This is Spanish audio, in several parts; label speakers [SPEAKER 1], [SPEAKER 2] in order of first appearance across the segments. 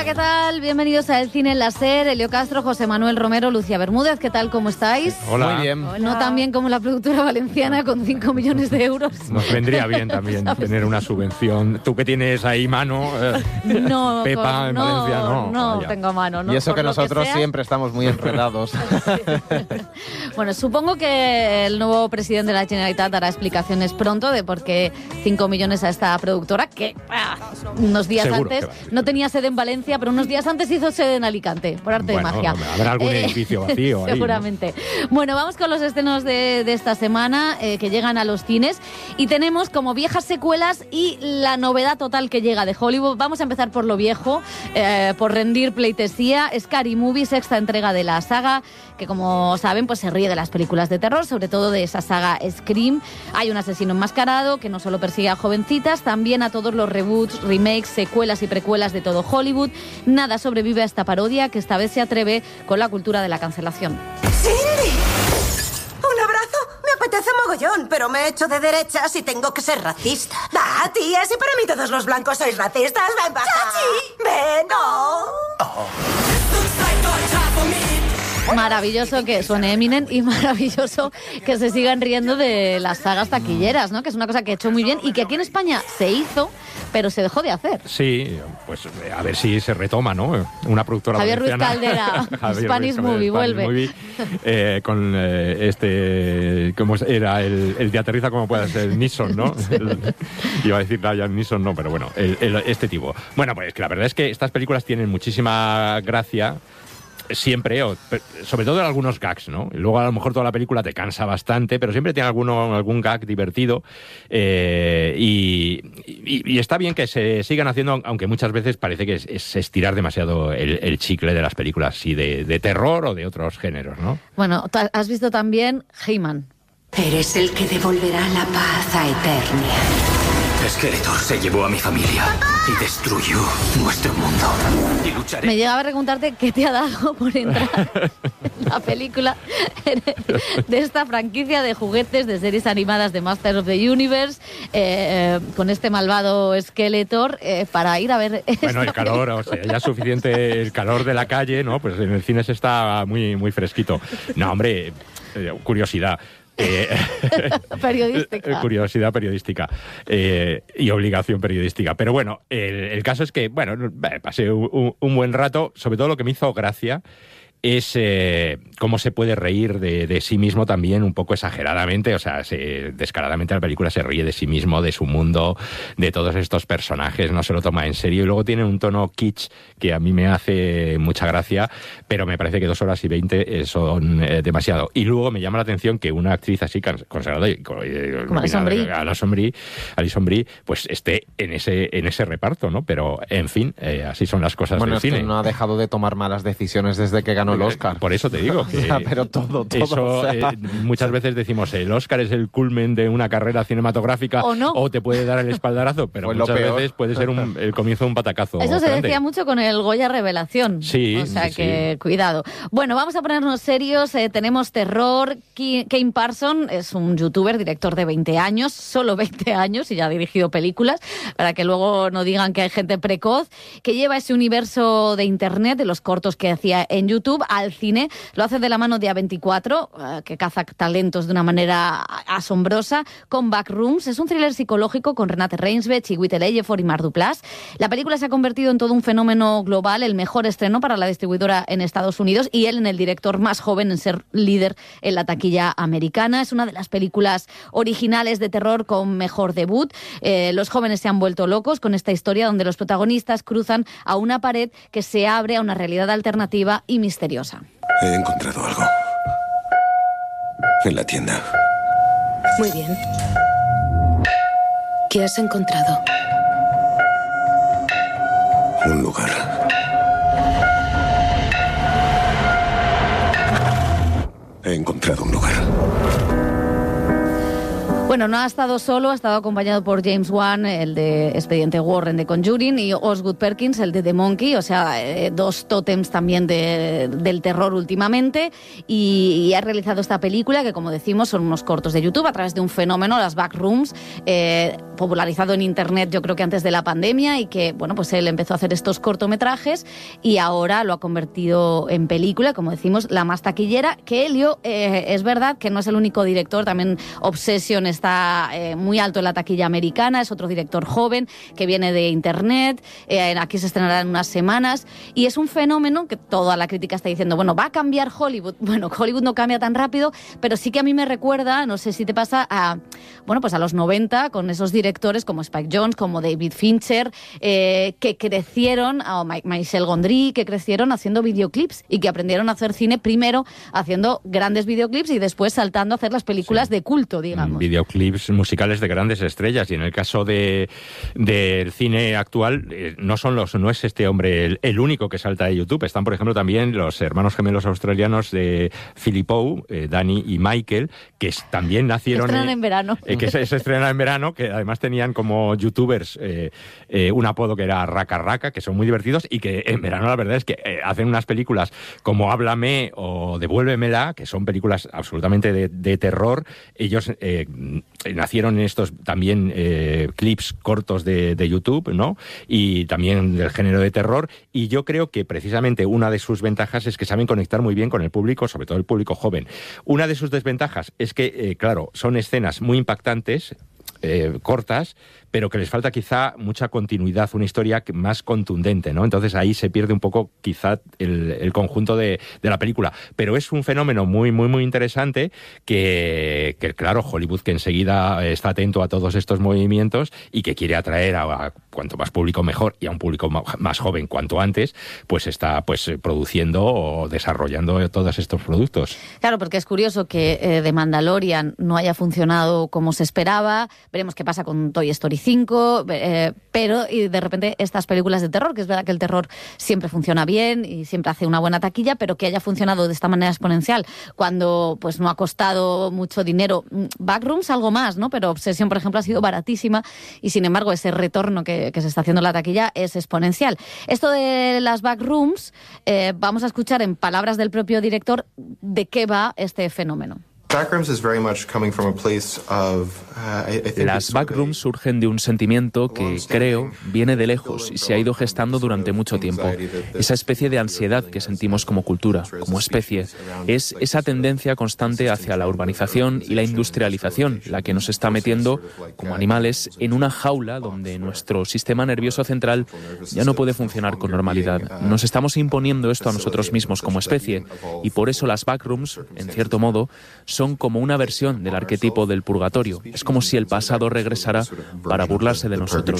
[SPEAKER 1] ¿qué tal? Bienvenidos a El Cine en la SER, Elio Castro, José Manuel Romero, Lucía Bermúdez. ¿Qué tal? ¿Cómo estáis?
[SPEAKER 2] Hola.
[SPEAKER 3] Muy bien.
[SPEAKER 1] No tan bien como la productora valenciana con 5 millones de euros.
[SPEAKER 2] Nos vendría bien también tener una subvención. Tú que tienes ahí mano,
[SPEAKER 1] No,
[SPEAKER 2] Pepa, en Valencia,
[SPEAKER 1] no
[SPEAKER 2] vaya.
[SPEAKER 1] tengo mano. No,
[SPEAKER 3] Y eso
[SPEAKER 1] por
[SPEAKER 3] que
[SPEAKER 1] lo
[SPEAKER 3] nosotros
[SPEAKER 1] sea.
[SPEAKER 3] siempre estamos muy enredados.
[SPEAKER 1] Bueno, supongo que el nuevo presidente de la Generalitat dará explicaciones pronto de por qué 5 millones a esta productora, que unos días
[SPEAKER 2] Seguro
[SPEAKER 1] antes
[SPEAKER 2] que va a decir.
[SPEAKER 1] no tenía sede en Valencia, pero unos días antes hizo sede en Alicante, por arte
[SPEAKER 2] Bueno,
[SPEAKER 1] de magia.
[SPEAKER 2] habrá algún edificio vacío ahí, ¿no?
[SPEAKER 1] Seguramente. Bueno, vamos con los estrenos de esta semana que llegan a los cines y tenemos como viejas secuelas y la novedad total que llega de Hollywood. Vamos a empezar por lo viejo, por rendir pleitesía. Scary Movie, sexta entrega de la saga, que como saben pues se ríe de las películas de terror, sobre todo de esa saga Scream. Hay un asesino enmascarado que no solo persigue a jovencitas, también a todos los reboots, remakes, secuelas y precuelas de todo Hollywood. Nada sobrevive a esta parodia que esta vez se atreve con la cultura de la cancelación.
[SPEAKER 4] ¡Cindy! ¿Un abrazo? Me apetece mogollón, pero me he hecho de derechas y tengo que ser racista. Va, tía, si para mí todos los blancos sois racistas, ven para acá. ¡Chachi! ¡Ven, no!
[SPEAKER 1] Maravilloso que suene Eminem y maravilloso que se sigan riendo de las sagas taquilleras, ¿no? Que es una cosa que ha hecho muy bien y que aquí en España se hizo, pero se dejó de hacer.
[SPEAKER 2] Sí, pues a ver si se retoma, ¿no? Una productora
[SPEAKER 1] Javier Ruiz
[SPEAKER 2] valenciana.
[SPEAKER 1] Caldera,
[SPEAKER 2] Javier
[SPEAKER 1] Spanish
[SPEAKER 2] Ruiz
[SPEAKER 1] Movie,
[SPEAKER 2] Caldera,
[SPEAKER 1] vuelve.
[SPEAKER 2] Spanish Movie, con ¿cómo era? El de Aterriza como pueda ser, Neeson, ¿no? Iba a decir Liam Neeson, no, pero bueno, este tipo. Bueno, pues que la verdad es que estas películas tienen muchísima gracia, siempre, sobre todo en algunos gags, ¿no? Y luego a lo mejor toda la película te cansa bastante, pero siempre tiene algún gag divertido, y está bien que se sigan haciendo, aunque muchas veces parece que es estirar demasiado el chicle de las películas, sí, de terror o de otros géneros, ¿no?
[SPEAKER 1] Bueno, has visto también He-Man.
[SPEAKER 4] Eres el que devolverá la paz a Eternia.
[SPEAKER 5] Skeletor se llevó a mi familia y destruyó nuestro mundo. Y lucharé.
[SPEAKER 1] Me llegaba a preguntarte qué te ha dado por entrar en la película de esta franquicia de juguetes, de series animadas de Masters of the Universe, con este malvado Skeletor, para ir a ver
[SPEAKER 2] Bueno, el calor, o sea, ya es suficiente el calor de la calle, ¿no? Pues en el cine se está muy, muy fresquito. No, hombre, curiosidad.
[SPEAKER 1] periodística.
[SPEAKER 2] Curiosidad periodística y obligación periodística. Pero bueno, el caso es que, bueno, pasé un buen rato. Sobre todo lo que me hizo gracia es cómo se puede reír de sí mismo también un poco exageradamente, o sea, descaradamente la película se ríe de sí mismo, de su mundo, de todos estos personajes, no se lo toma en serio, y luego tiene un tono kitsch que a mí me hace mucha gracia, pero me parece que 2 horas y 20 son demasiado. Y luego me llama la atención que una actriz así consagrada como Alison Brie, pues esté en ese reparto, ¿no? Pero, en fin, así son las cosas
[SPEAKER 3] Bueno,
[SPEAKER 2] del
[SPEAKER 3] es que
[SPEAKER 2] cine.
[SPEAKER 3] no ha dejado de tomar malas decisiones desde que ganó el Oscar.
[SPEAKER 2] Por eso te digo que
[SPEAKER 3] pero todo.
[SPEAKER 2] eso,
[SPEAKER 3] o sea.
[SPEAKER 2] muchas veces decimos el Oscar es el culmen de una carrera cinematográfica,
[SPEAKER 1] O no.
[SPEAKER 2] te puede dar el espaldarazo, pero
[SPEAKER 3] Pues lo
[SPEAKER 2] muchas
[SPEAKER 3] peor.
[SPEAKER 2] veces puede ser el comienzo de un patacazo
[SPEAKER 1] Eso se
[SPEAKER 2] grande.
[SPEAKER 1] decía mucho con el Goya Revelación.
[SPEAKER 2] Sí,
[SPEAKER 1] o sea
[SPEAKER 2] sí,
[SPEAKER 1] que
[SPEAKER 2] sí.
[SPEAKER 1] cuidado. Bueno, vamos a ponernos serios. Tenemos terror. Kane Parson es un youtuber, director de 20 años, solo 20 años, y ya ha dirigido películas, para que luego no digan que hay gente precoz, que lleva ese universo de internet, de los cortos que hacía en YouTube, al cine. Lo hace de la mano de A24, que caza talentos de una manera asombrosa, con Backrooms. Es un thriller psicológico con Renate Reinsve, Chiwetel Ejiofor y Mark Duplass. La película se ha convertido en todo un fenómeno global, el mejor estreno para la distribuidora en Estados Unidos y él en el director más joven en ser líder en la taquilla americana. Es una de las películas originales de terror con mejor debut. Los jóvenes se han vuelto locos con esta historia donde los protagonistas cruzan a una pared que se abre a una realidad alternativa y misteriosa.
[SPEAKER 5] He encontrado algo. En la tienda.
[SPEAKER 6] Muy bien. ¿Qué has encontrado?
[SPEAKER 5] Un lugar. He encontrado un lugar.
[SPEAKER 1] Bueno, no ha estado solo, ha estado acompañado por James Wan, el de Expediente Warren de Conjuring, y Osgood Perkins, el de The Monkey, o sea, dos tótems también del terror últimamente, y ha realizado esta película que, como decimos, son unos cortos de YouTube a través de un fenómeno, las backrooms, popularizado en Internet yo creo que antes de la pandemia, y que, bueno, pues él empezó a hacer estos cortometrajes y ahora lo ha convertido en película, como decimos, la más taquillera, que Elio, es verdad que no es el único director, también Obsession está muy alto en la taquilla americana, es otro director joven que viene de Internet, aquí se estrenará en unas semanas, y es un fenómeno que toda la crítica está diciendo, bueno, va a cambiar Hollywood. Bueno, Hollywood no cambia tan rápido, pero sí que a mí me recuerda, no sé si te pasa, a los 90, con esos directores como Spike Jonze, como David Fincher, que crecieron, o Michel Gondry, que crecieron haciendo videoclips y que aprendieron a hacer cine primero haciendo grandes videoclips y después saltando a hacer las películas de culto, digamos.
[SPEAKER 2] Videoclips musicales de grandes estrellas, y en el caso del cine actual no es este hombre el único que salta de YouTube. Están, por ejemplo, también los hermanos gemelos australianos de Philippou, Danny y Michael, que también nacieron...
[SPEAKER 1] Se estrenan en verano.
[SPEAKER 2] Que se estrenan en verano, que además tenían como youtubers un apodo que era Raka Raka, que son muy divertidos, y que en verano la verdad es que hacen unas películas como Háblame o Devuélvemela, que son películas absolutamente de terror. Ellos nacieron en estos también clips cortos de YouTube, ¿no? Y también del género de terror, y yo creo que precisamente una de sus ventajas es que saben conectar muy bien con el público, sobre todo el público joven. Una de sus desventajas es que, claro, son escenas muy impactantes, cortas, pero que les falta quizá mucha continuidad, una historia más contundente, ¿no? Entonces ahí se pierde un poco quizá el conjunto de la película. Pero es un fenómeno muy, muy, muy interesante que claro, Hollywood, que enseguida está atento a todos estos movimientos y que quiere atraer a cuanto más público mejor, y a un público más joven cuanto antes, pues está produciendo o desarrollando todos estos productos.
[SPEAKER 1] Claro, porque es curioso que The Mandalorian no haya funcionado como se esperaba. Veremos qué pasa con Toy Story 5, pero y de repente estas películas de terror, que es verdad que el terror siempre funciona bien y siempre hace una buena taquilla, pero que haya funcionado de esta manera exponencial cuando pues no ha costado mucho dinero. Backrooms algo más, ¿no? Pero Obsession, por ejemplo, ha sido baratísima, y sin embargo ese retorno que se está haciendo en la taquilla es exponencial. Esto de las backrooms, vamos a escuchar en palabras del propio director de qué va este fenómeno.
[SPEAKER 7] Las backrooms surgen de un sentimiento que, creo, viene de lejos y se ha ido gestando durante mucho tiempo. Esa especie de ansiedad que sentimos como cultura, como especie, es esa tendencia constante hacia la urbanización y la industrialización la que nos está metiendo, como animales, en una jaula donde nuestro sistema nervioso central ya no puede funcionar con normalidad. Nos estamos imponiendo esto a nosotros mismos como especie, y por eso las backrooms, en cierto modo, son como una versión del arquetipo del purgatorio. Es como si el pasado regresara para burlarse de nosotros.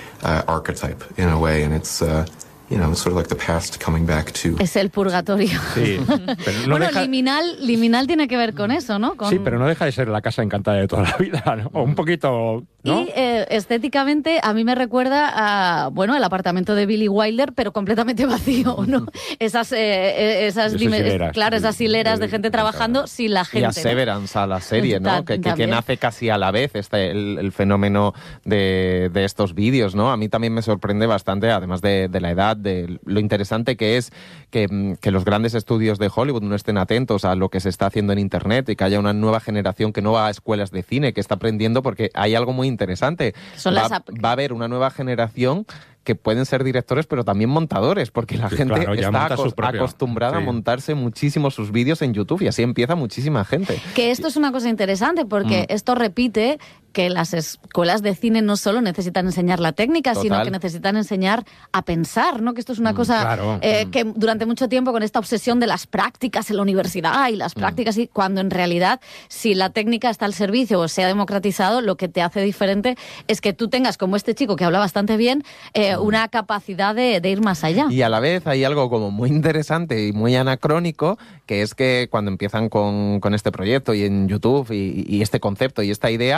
[SPEAKER 1] Es el purgatorio.
[SPEAKER 2] Sí, pero no
[SPEAKER 1] bueno, liminal tiene que ver con eso, ¿no?
[SPEAKER 2] Sí, pero no deja de ser la casa encantada de toda la vida, ¿no? O un poquito, ¿no?
[SPEAKER 1] Y estéticamente a mí me recuerda a, el apartamento de Billy Wilder, pero completamente vacío, ¿no? Esas hileras. Claro, esas hileras de gente trabajando sin la gente.
[SPEAKER 3] Y a Severance, a la serie, ¿no? Que nace casi a la vez el fenómeno de estos vídeos, ¿no? A mí también me sorprende bastante, además de la edad, de lo interesante que es que los grandes estudios de Hollywood no estén atentos a lo que se está haciendo en Internet, y que haya una nueva generación que no va a escuelas de cine, que está aprendiendo, porque hay algo muy interesante. Va a haber una nueva generación que pueden ser directores, pero también montadores, porque la gente está acostumbrada a montarse muchísimo sus vídeos en YouTube, y así empieza muchísima gente.
[SPEAKER 1] Que esto es una cosa interesante, porque esto repite que las escuelas de cine no solo necesitan enseñar la técnica, sino que necesitan enseñar a pensar, ¿no? Que esto es una cosa que durante mucho tiempo, con esta obsesión de las prácticas en la universidad y las prácticas, y cuando en realidad, si la técnica está al servicio o se ha democratizado, lo que te hace diferente es que tú tengas, como este chico que habla bastante bien, una capacidad de ir más allá.
[SPEAKER 3] Y a la vez hay algo como muy interesante y muy anacrónico, que es que cuando empiezan con este proyecto y en YouTube y este concepto y esta idea, al final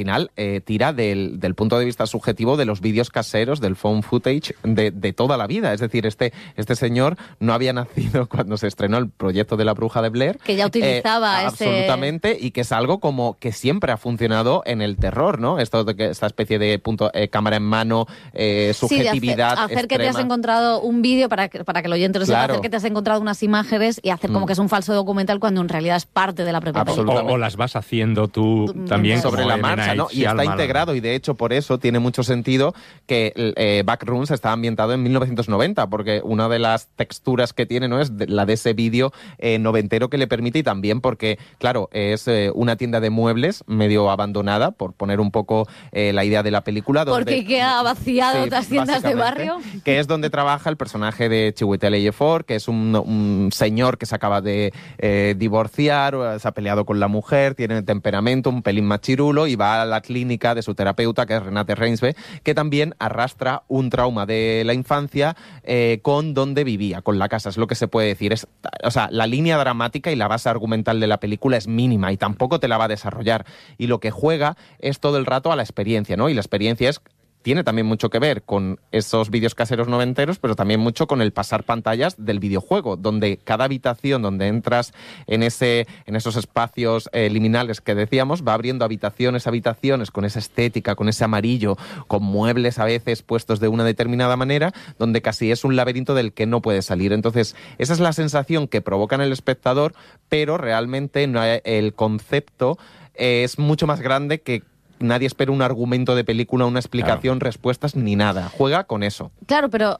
[SPEAKER 3] final tira del punto de vista subjetivo de los vídeos caseros, del phone footage de toda la vida. Es decir, este señor no había nacido cuando se estrenó el proyecto de La Bruja de Blair.
[SPEAKER 1] Que ya utilizaba
[SPEAKER 3] absolutamente, y que es algo como que siempre ha funcionado en el terror, ¿no? Esta especie de cámara en mano, subjetividad
[SPEAKER 1] hacer
[SPEAKER 3] extrema.
[SPEAKER 1] Que te has encontrado un vídeo, para que el oyente lo sepa, hacer que te has encontrado unas imágenes y hacer como que es un falso documental cuando en realidad es parte de la propia película.
[SPEAKER 2] O las vas haciendo tú también
[SPEAKER 3] sobre la marcha, ¿no? Y está integrado, y de hecho por eso tiene mucho sentido que Backrooms está ambientado en 1990, porque una de las texturas que tiene, ¿no?, es la de ese vídeo noventero que le permite, y también porque, claro, es una tienda de muebles medio abandonada, por poner un poco la idea de la película.
[SPEAKER 1] Porque Ikea ha vaciado otras tiendas de barrio.
[SPEAKER 3] Que es donde trabaja el personaje de Chiwetel Ejiofor, que es un señor que se acaba de divorciar, se ha peleado con la mujer, tiene temperamento, un pelín machirulo, y va a la clínica de su terapeuta, que es Renate Reinsve, que también arrastra un trauma de la infancia con donde vivía, con la casa, es lo que se puede decir. O sea, la línea dramática y la base argumental de la película es mínima y tampoco te la va a desarrollar. Y lo que juega es todo el rato a la experiencia, ¿no? Y la experiencia tiene también mucho que ver con esos vídeos caseros noventeros, pero también mucho con el pasar pantallas del videojuego, donde cada habitación donde entras en esos espacios liminales que decíamos, va abriendo habitaciones con esa estética, con ese amarillo, con muebles a veces puestos de una determinada manera, donde casi es un laberinto del que no puedes salir. Entonces, esa es la sensación que provoca en el espectador, pero realmente el concepto es mucho más grande que nadie espera un argumento de película, una explicación, respuestas, ni nada. Juega con eso.
[SPEAKER 1] Claro, pero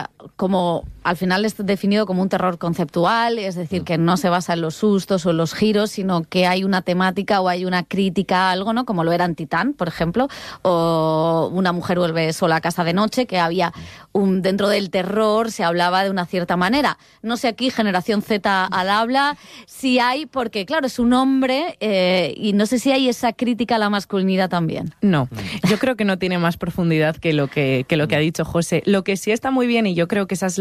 [SPEAKER 1] como al final es definido como un terror conceptual, es decir, que no se basa en los sustos o en los giros, sino que hay una temática o hay una crítica a algo, ¿no? Como lo era en Titán, por ejemplo, o Una mujer vuelve sola a casa de noche, que había dentro del terror se hablaba de una cierta manera. No sé aquí, Generación Z al habla, si hay, porque claro, es un hombre y no sé si hay esa crítica a la masculinidad también.
[SPEAKER 8] No, yo creo que no tiene más profundidad que lo que ha dicho José. Lo que sí está muy bien, y yo creo que esa es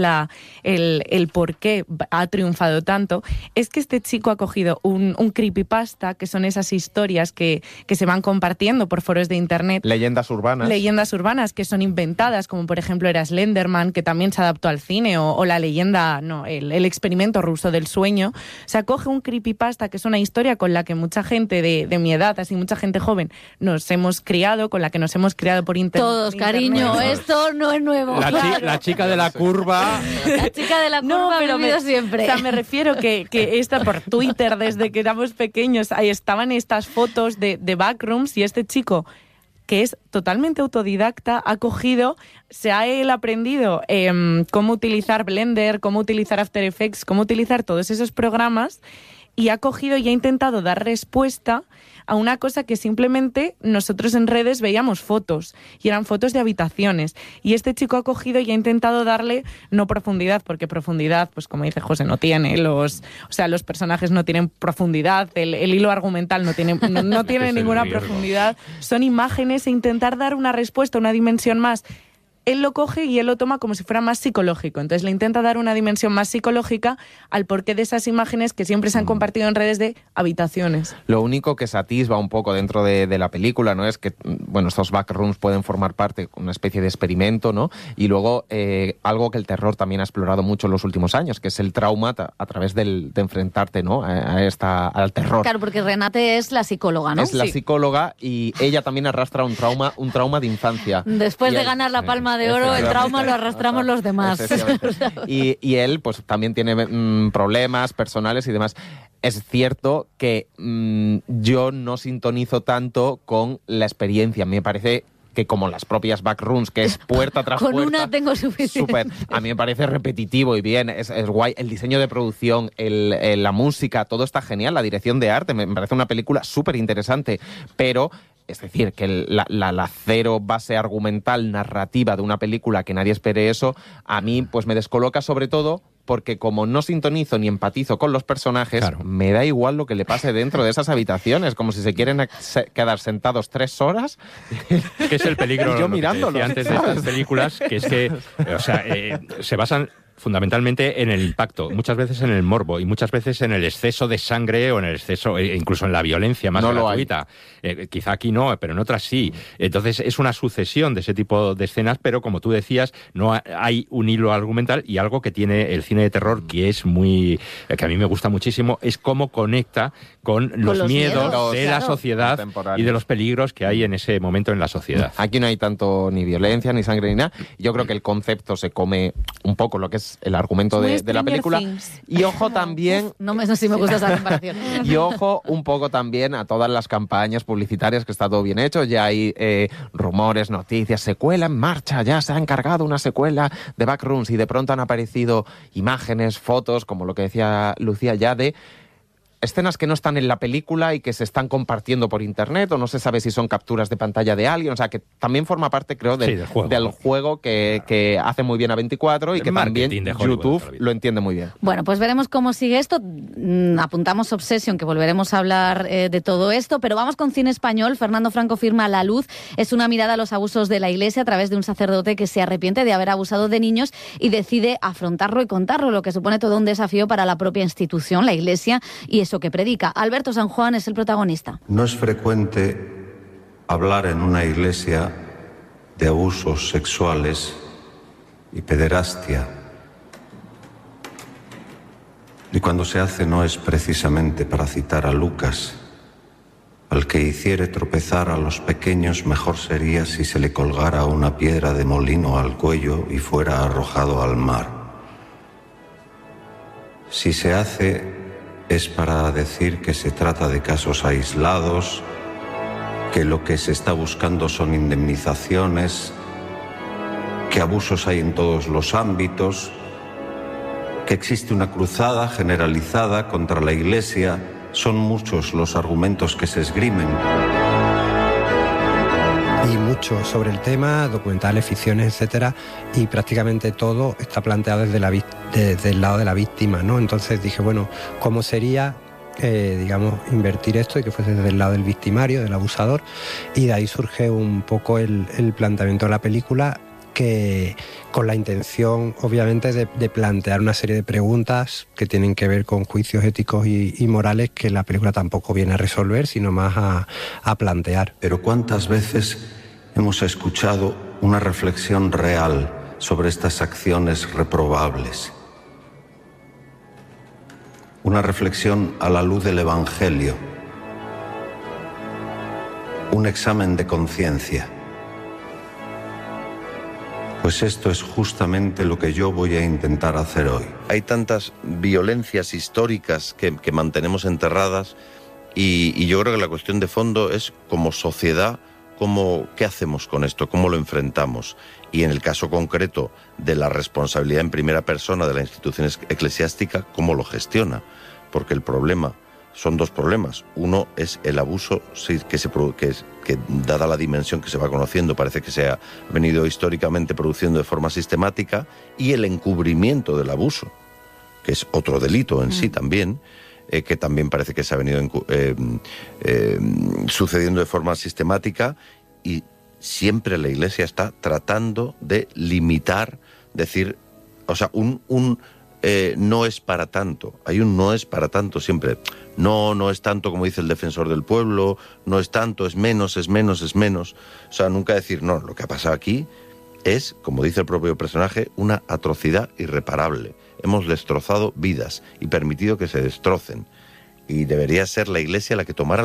[SPEAKER 8] el por qué ha triunfado tanto, es que este chico ha cogido un creepypasta, que son esas historias que se van compartiendo por foros de internet.
[SPEAKER 3] Leyendas urbanas
[SPEAKER 8] que son inventadas, como por ejemplo era Slenderman, que también se adaptó al cine, o la leyenda, el experimento ruso del sueño. O sea, coge un creepypasta, que es una historia con la que mucha gente de mi edad, así mucha gente joven, nos hemos criado, con la que nos hemos criado por internet.
[SPEAKER 1] Todos, cariño, esto no es nuevo.
[SPEAKER 2] La chica de la curva.
[SPEAKER 1] La chica de la curva ha vivido siempre.
[SPEAKER 8] O sea, me refiero que esta por Twitter, desde que éramos pequeños, ahí estaban estas fotos de Backrooms, y este chico, que es totalmente autodidacta, ha cogido, se ha él aprendido cómo utilizar Blender, cómo utilizar After Effects, cómo utilizar todos esos programas, y ha cogido y ha intentado dar respuesta a una cosa que simplemente nosotros en redes veíamos fotos, y eran fotos de habitaciones, y este chico ha cogido y ha intentado darle no profundidad, porque profundidad, pues como dice José, no tiene, los personajes no tienen profundidad, el hilo argumental no tiene ninguna profundidad, son imágenes, e intentar dar una respuesta, una dimensión más. Él lo coge y él lo toma como si fuera más psicológico. Entonces le intenta dar una dimensión más psicológica al porqué de esas imágenes que siempre se han compartido en redes de habitaciones.
[SPEAKER 3] Lo único que se atisba un poco dentro de la película, ¿no?, es que, bueno, estos backrooms pueden formar parte de una especie de experimento, ¿no? Y luego algo que el terror también ha explorado mucho en los últimos años, que es el trauma a través de enfrentarte, ¿no?, al terror.
[SPEAKER 1] Claro, porque Renate es la psicóloga, ¿no?
[SPEAKER 3] Es la psicóloga, y ella también arrastra un trauma de infancia.
[SPEAKER 1] Después de ganar la Palma de Oro, el trauma lo arrastramos los demás.
[SPEAKER 3] Y él, pues también tiene problemas personales y demás. Es cierto que yo no sintonizo tanto con la experiencia. Me parece que, como las propias backrooms, que es puerta tras puerta.
[SPEAKER 1] Con una tengo suficiente.
[SPEAKER 3] A mí me parece repetitivo y bien, es guay. El diseño de producción, la música, todo está genial. La dirección de arte, me parece una película súper interesante, pero... Es decir, que la cero base argumental, narrativa de una película, que nadie espere eso, a mí pues me descoloca, sobre todo porque como no sintonizo ni empatizo con los personajes, claro, me da igual lo que le pase dentro de esas habitaciones, como si se quieren quedar sentados 3 horas.
[SPEAKER 2] Que es el peligro,
[SPEAKER 3] yo mirándolos,
[SPEAKER 2] antes de estas películas, que es que, o sea, se basan fundamentalmente en el impacto, muchas veces en el morbo y muchas veces en el exceso de sangre o en el exceso, incluso en la violencia más gratuita. Quizá aquí no, pero en otras sí. Entonces es una sucesión de ese tipo de escenas, pero como tú decías, no hay un hilo argumental, y algo que tiene el cine de terror que es muy, que a mí me gusta muchísimo, es cómo conecta con los miedos de la sociedad y de los peligros que hay en ese momento en la sociedad.
[SPEAKER 3] Aquí no hay tanto ni violencia, ni sangre, ni nada. Yo creo que el concepto se come un poco lo que es el argumento de la película. Y ojo también...
[SPEAKER 1] No sé si me gusta esa comparación.
[SPEAKER 3] Y ojo un poco también a todas las campañas publicitarias, que está todo bien hecho. Ya hay rumores, noticias, secuela en marcha, ya se ha encargado una secuela de Backrooms, y de pronto han aparecido imágenes, fotos, como lo que decía Lucía, ya de escenas que no están en la película y que se están compartiendo por internet, o no se sabe si son capturas de pantalla de alguien. O sea, que también forma parte, creo, del juego que hace muy bien A24 y que también YouTube lo entiende muy bien.
[SPEAKER 1] Bueno, pues veremos cómo sigue esto. Apuntamos Obsession, que volveremos a hablar de todo esto, pero vamos con cine español. Fernando Franco firma La Luz. Es una mirada a los abusos de la Iglesia a través de un sacerdote que se arrepiente de haber abusado de niños y decide afrontarlo y contarlo, lo que supone todo un desafío para la propia institución, la Iglesia, y eso que predica. Alberto San Juan es el protagonista.
[SPEAKER 9] No es frecuente hablar en una iglesia de abusos sexuales y pederastia. Y cuando se hace no es precisamente para citar a Lucas: al que hiciere tropezar a los pequeños, mejor sería si se le colgara una piedra de molino al cuello y fuera arrojado al mar. Si se hace es para decir que se trata de casos aislados, que lo que se está buscando son indemnizaciones, que abusos hay en todos los ámbitos, que existe una cruzada generalizada contra la Iglesia. Son muchos los argumentos que se esgrimen.
[SPEAKER 10] Y mucho sobre el tema, documentales, ficciones, etcétera, y prácticamente todo está planteado desde el lado de la víctima, ¿no? Entonces dije, bueno, ¿cómo sería, invertir esto y que fuese desde el lado del victimario, del abusador? Y de ahí surge un poco el planteamiento de la película, que con la intención, obviamente, de plantear una serie de preguntas que tienen que ver con juicios éticos y morales que la película tampoco viene a resolver, sino más a plantear.
[SPEAKER 9] Pero ¿cuántas veces hemos escuchado una reflexión real sobre estas acciones reprobables? Una reflexión a la luz del Evangelio. Un examen de conciencia. Pues esto es justamente lo que yo voy a intentar hacer hoy.
[SPEAKER 11] Hay tantas violencias históricas que mantenemos enterradas, y yo creo que la cuestión de fondo es, como sociedad, ¿qué hacemos con esto? ¿Cómo lo enfrentamos? Y en el caso concreto de la responsabilidad en primera persona de la institución eclesiástica, ¿cómo lo gestiona? Porque el problema son dos problemas. Uno es el abuso que dada la dimensión que se va conociendo, parece que se ha venido históricamente produciendo de forma sistemática, y el encubrimiento del abuso, que es otro delito en sí también, que también parece que se ha venido sucediendo de forma sistemática, y siempre la Iglesia está tratando de limitar, decir, o sea, no es para tanto. Hay un no es para tanto siempre. No es tanto como dice el defensor del pueblo, no es tanto, es menos, es menos, es menos. O sea, nunca decir, no, lo que ha pasado aquí es, como dice el propio personaje, una atrocidad irreparable. Hemos destrozado vidas y permitido que se destrocen. Y debería ser la Iglesia la que tomara